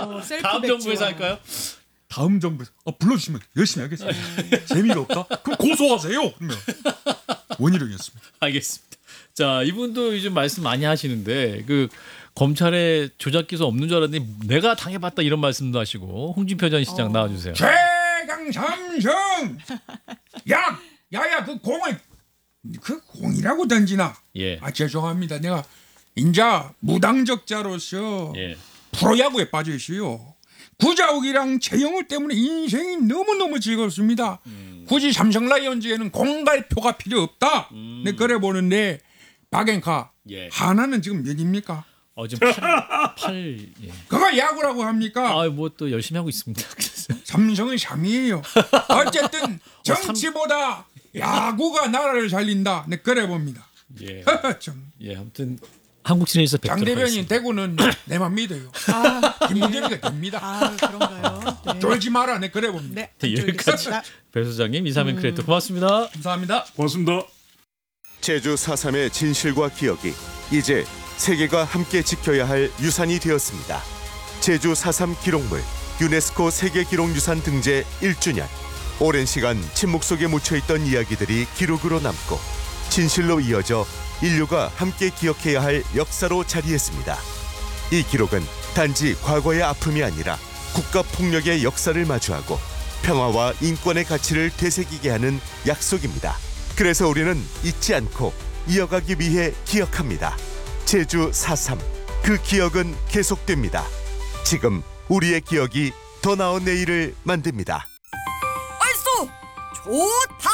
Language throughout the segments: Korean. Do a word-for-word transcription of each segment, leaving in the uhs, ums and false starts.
어, 셀프 다음 맥주. 정부에서 할까요? 다음 정부에서 어, 불러주시면 열심히 하겠습니다. 재미가 없다? 그럼 고소하세요. 그러면 원희룡이었습니다. 알겠습니다. 자, 이분도 요즘 말씀 많이 하시는데 그 검찰에 조작 기소 없는 줄 알았더니 내가 당해봤다 이런 말씀도 하시고 홍준표 전 시장 어. 나와주세요. 최강 삼성 야 야야 그 공을 그 공이라고 던지나? 예. 아 죄송합니다. 내가 인자 무당적자로서 예. 프로야구에 빠져 있어요. 구자욱이랑 최영우 때문에 인생이 너무너무 즐겁습니다. 음. 굳이 삼성 라이온즈에는 공갈표가 필요 없다. 음. 네, 그래 보는데 박앤카 예. 하나는 지금 몇입니까? 어 지금 팔, 팔 예. 그거 야구라고 합니까? 아, 뭐 또 열심히 하고 있습니다. 삼성은 삼 위예요. 어쨌든 정치보다 야구가 나라를 살린다. 네, 그래 봅니다. 예. 좀. 예, 아무튼 한국 시내에서 장 뵙도록 대변인 하겠습니다. 대구는 내만 믿어요. 아, 김부겸이가 됩니다. 아, 그런가요? 네. 졸지 마라. 네, 그래 봅니다. 네, 네, 여기까지 아, 배 소장님, 이삼인 크리에이터 고맙습니다. 감사합니다. 고맙습니다. 제주 사삼의 진실과 기억이 이제 세계가 함께 지켜야 할 유산이 되었습니다. 제주 사삼 기록물 유네스코 세계기록유산 등재 일 주년. 오랜 시간 침묵 속에 묻혀있던 이야기들이 기록으로 남고 진실로 이어져 인류가 함께 기억해야 할 역사로 자리했습니다. 이 기록은 단지 과거의 아픔이 아니라 국가폭력의 역사를 마주하고 평화와 인권의 가치를 되새기게 하는 약속입니다. 그래서 우리는 잊지 않고 이어가기 위해 기억합니다. 제주 사삼, 그 기억은 계속됩니다. 지금 우리의 기억이 더 나은 내일을 만듭니다. 얼쑤 좋다.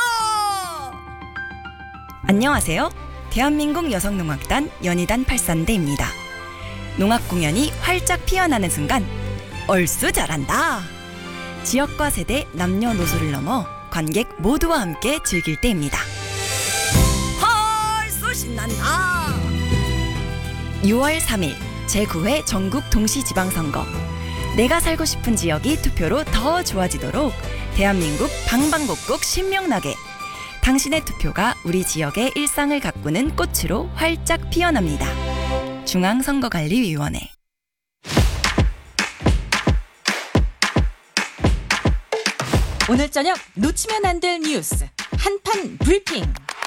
안녕하세요. 대한민국 여성농악단 연희단 팔산대입니다. 농악 공연이 활짝 피어나는 순간 얼쑤 잘한다. 지역과 세대, 남녀노소를 넘어 관객 모두와 함께 즐길 때입니다. 얼쑤 신난다. 유월 삼일 제구 회 전국 동시지방선거. 내가 살고 싶은 지역이 투표로 더 좋아지도록 대한민국 방방곡곡 신명나게 당신의 투표가 우리 지역의 일상을 가꾸는 꽃으로 활짝 피어납니다. 중앙선거관리위원회. 오늘 저녁 놓치면 안 될 뉴스 한판 브리핑.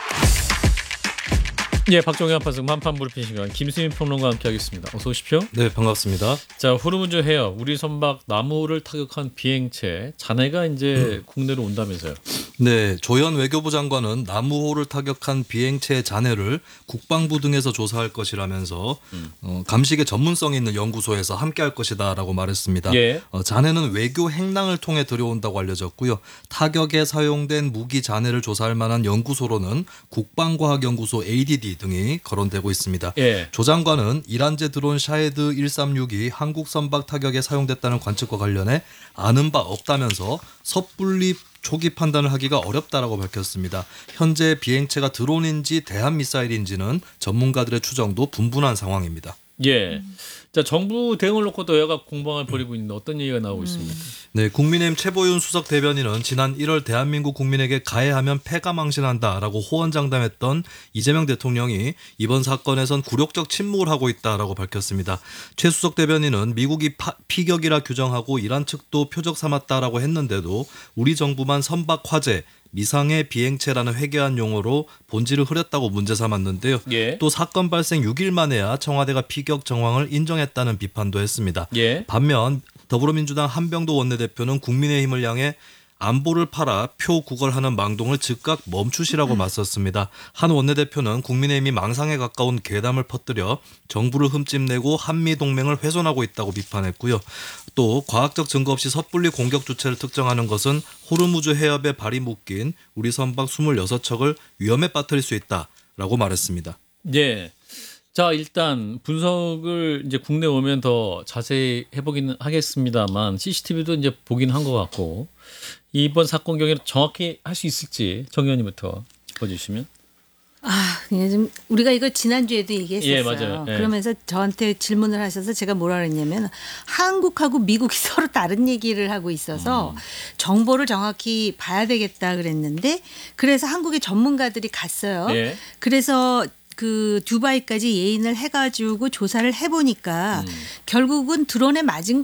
예, 박종현 한판승 한판 브리핑 시간 김수민 평론가와 함께하겠습니다. 어서 오십시오. 네, 반갑습니다. 자, 호르무즈 해협 우리 선박 나무를 타격한 비행체 잔해가 이제 음. 국내로 온다면서요. 네, 조현 외교부 장관은 나무호를 타격한 비행체의 잔해를 국방부 등에서 조사할 것이라면서 음. 어, 감식에 전문성 있는 연구소에서 함께할 것이다라고 말했습니다. 예. 어, 잔해는 외교 행랑을 통해 들여온다고 알려졌고요. 타격에 사용된 무기 잔해를 조사할 만한 연구소로는 국방과학연구소 에이디디 등이 거론되고 있습니다. 예. 조 장관은 이란제 드론 샤헤드 일삼육이 한국 선박 타격에 사용됐다는 관측과 관련해 아는 바 없다면서 섣불리 초기 판단을 하기가 어렵다라고 밝혔습니다. 현재 비행체가 드론인지 대한 미사일인지는 전문가들의 추정도 분분한 상황입니다. 예. 자, 정부 대응을 놓고도 여야가 공방을 벌이고 있는데 어떤 얘기가 나오고 있습니까? 네, 국민의힘 최보윤 수석 대변인은 지난 일월 대한민국 국민에게 가해하면 패가 망신한다라고 호언장담했던 이재명 대통령이 이번 사건에선 굴욕적 침묵을 하고 있다라고 밝혔습니다. 최 수석 대변인은 미국이 파, 피격이라 규정하고 이란 측도 표적 삼았다라고 했는데도 우리 정부만 선박 화재, 미상의 비행체라는 회개한 용어로 본질을 흐렸다고 문제 삼았는데요. 예. 또 사건 발생 육 일 만에야 청와대가 피격 정황을 인정했다는 비판도 했습니다. 예. 반면 더불어민주당 한병도 원내대표는 국민의힘을 향해 안보를 팔아 표 구걸하는 망동을 즉각 멈추시라고 맞섰습니다. 한 원내대표는 국민의힘이 망상에 가까운 괴담을 퍼뜨려 정부를 흠집내고 한미동맹을 훼손하고 있다고 비판했고요. 또 과학적 증거 없이 섣불리 공격 주체를 특정하는 것은 호르무즈 해협에 발이 묶인 우리 선박 이십육 척을 위험에 빠뜨릴 수 있다라고 말했습니다. 예. 자, 일단 분석을 이제 국내 오면 더 자세히 해보기는 하겠습니다만 씨씨티비도 이제 보긴 한 것 같고 이번 사건 경위를 정확히 할 수 있을지 정 의원님부터 짚어주시면. 아, 그냥 좀 우리가 이거 지난주에도 얘기했었어요. 예, 맞아요. 예. 그러면서 저한테 질문을 하셔서 제가 뭐라 그랬냐면 한국하고 미국이 서로 다른 얘기를 하고 있어서 음. 정보를 정확히 봐야 되겠다 그랬는데 그래서 한국의 전문가들이 갔어요. 예. 그래서 그 두바이까지 예인을 해가지고 조사를 해보니까 음. 결국은 드론에 맞은